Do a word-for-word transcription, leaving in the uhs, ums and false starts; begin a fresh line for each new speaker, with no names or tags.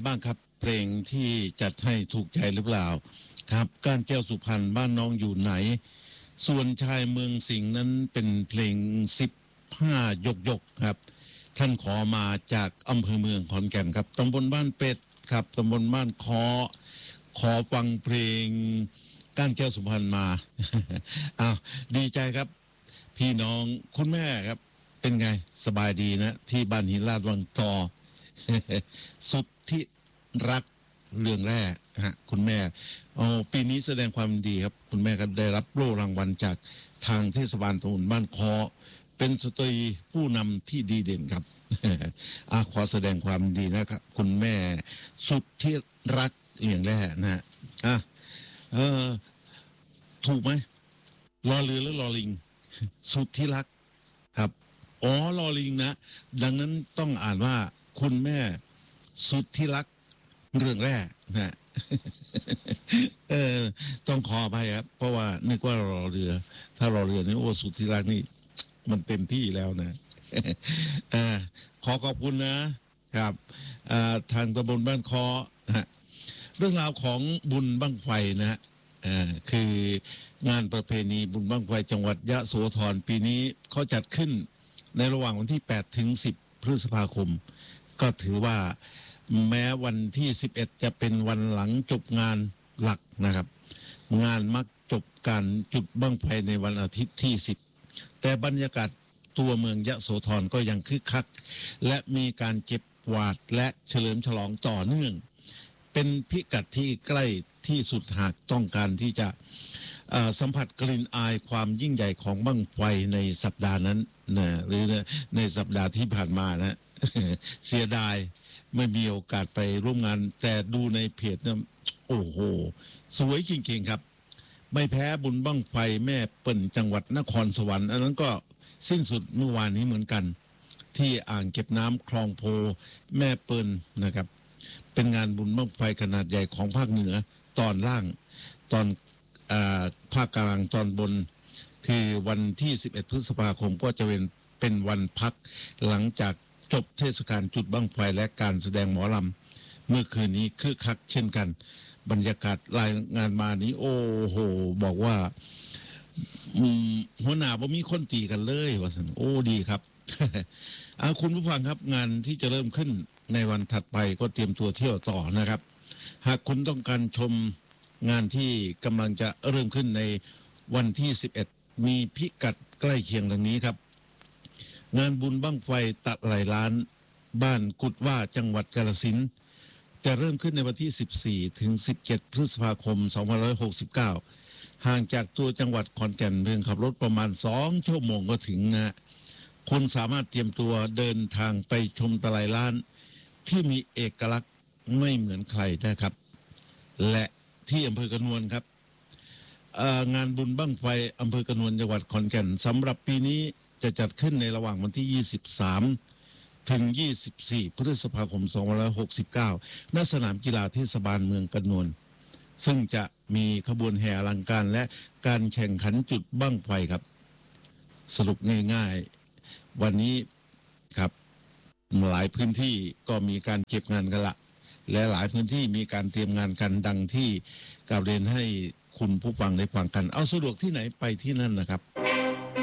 บ้างครับเพลงที่จัดให้ถูกใจหรือเปล่าครับก้านแก้วสุพรรณบ้านน้องอยู่ไหนส่วนชายเมืองสิงห์นั้นเป็นเพลงสิบห้ายกยกครับท่านขอมาจากอำเภอเมืองขอนแก่นครับตำบลบ้านเป็ดครับตำบลบ้านคอขอฟังเพลงก้านแก้วสุพรรณมา อ้าวดีใจครับพี่น้องคุณแม่ครับเป็นไงสบายดีนะที่บ้านหินลาดวังตอ สุดที่รักเรื่องแรกฮะคุณแม่อ๋อปีนี้แสดงความดีครับคุณแม่ก็ได้รับโล่รางวัลจากทางเทศบาลตำบลบ้านคอเป็นสตรีผู้นำที่ดีเด่นครับ อ่ะขอแสดงความดีนะครับคุณแม่สุดที่รักอย่างแรกนะฮะอ่ะเออถูกไหมรอเรือหรือรอลิง สุดที่รักครับอ๋อรอลิงนะดังนั้นต้องอ่านว่าคุณแม่สุดที่รักเรื่องแรกนะ เออต้องขออภัยครับเพราะว่านึกว่ารอเรือถ้ารอเรือนี่โอ้สุดที่รักนี่มันเต็มที่แล้วนะ เออขอขอบคุณนะครับทางตำบลบ้านคอนะเรื่องราวของบุญบั้งไฟนะฮะคืองานประเพณีบุญบั้งไฟจังหวัดยะโสธรปีนี้เขาจัดขึ้นในระหว่างวันที่แปดถึงสิบพฤษภาคมก็ถือว่าแม้วันที่สิบเอ็ดจะเป็นวันหลังจบงานหลักนะครับงานมักจบการจุดบั้งไฟในวันอาทิตย์ที่สิบแต่บรรยากาศตัวเมืองยะโสธรก็ยังคึกคักและมีการเก็บกวาดและเฉลิมฉลองต่อเนื่องเป็นพิกัดที่ใกล้ที่สุดหากต้องการที่จะสัมผัสกลิ่นอายความยิ่งใหญ่ของบั้งไฟในสัปดาห์นั้นนะหรือในสัปดาห์ที่ผ่านมานะ เสียดายไม่มีโอกาสไปร่วมงานแต่ดูในเพจนะโอ้โหสวยจริงๆครับไม่แพ้บุญบั้งไฟแม่เปิ่นจังหวัดนครสวรรค์อันนั้นก็สิ้นสุดเมื่อวานนี้เหมือนกันที่อ่างเก็บน้ำคลองโพแม่เปิ่นนะครับเป็นงานบุญบั้งไฟขนาดใหญ่ของภาคเหนือตอนล่างตอนอ่าภาคกลางตอนบนคือวันที่สิบเอ็ดพฤษภาคมก็จะเป็นเป็นวันพักหลังจากจบเทศกาลจุดบั้งไฟและการแสดงหมอลำเมื่อคืนนี้คึกคักเช่นกันบรรยากาศรายงานมานี้โอ้โหบอกว่าหัวหน้าบ่มีคนตีกันเลยว่าสันโอ้ดีครับ อาคุณผู้ฟังครับงานที่จะเริ่มขึ้นในวันถัดไปก็เตรียมตัวเที่ยวต่อนะครับหากคุณต้องการชมงานที่กำลังจะเริ่มขึ้นในวันที่สิบเอ็ดมีพิกัดใกล้เคียงดังนี้ครับงานบุญบั้งไฟตะไหลล้านบ้านกุดว่าจังหวัดกาฬสินธุ์จะเริ่มขึ้นในวันที่สิบสี่ถึงสิบเจ็ดพฤษภาคมสองพันห้าร้อยหกสิบเก้าห่างจากตัวจังหวัดขอนแก่นเพียงขับรถประมาณสองชั่วโมงก็ถึงนะคนสามารถเตรียมตัวเดินทางไปชมตะไลล้านที่มีเอกลักษณ์ไม่เหมือนใครนะครับและที่อำเภอกระนวนครับงานบุญบั้งไฟอำเภอกระนวนจังหวัดขอนแก่นสำหรับปีนี้จะจัดขึ้นในระหว่างวันที่ยี่สิบสามถึงยี่สิบสี่พฤษภาคมสองพันห้าร้อยหกสิบเก้าณสนามกีฬาเทศบาลเมืองกระนวนซึ่งจะมีขบวนแห่อลังการและการแข่งขันจุดบั้งไฟครับสรุปง่ายๆวันนี้ครับหลายพื้นที่ก็มีการเก็บงานกันละและหลายพื้นที่มีการเตรียมงานกันดังที่กล่าวเรียนให้คุณผู้ฟังได้ฟังกันเอาสะดวกที่ไหนไปที่นั่นนะครับ